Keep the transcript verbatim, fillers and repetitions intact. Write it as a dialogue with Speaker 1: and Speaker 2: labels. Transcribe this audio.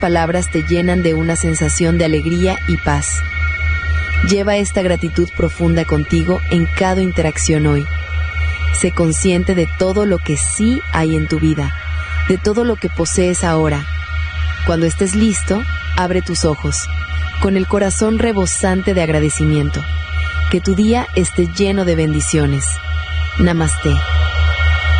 Speaker 1: palabras te llenan de una sensación de alegría y paz. Lleva esta gratitud profunda contigo en cada interacción hoy. Sé consciente de todo lo que sí hay en tu vida, de todo lo que posees ahora. Cuando estés listo, abre tus ojos, con el corazón rebosante de agradecimiento. Que tu día esté lleno de bendiciones. Namaste.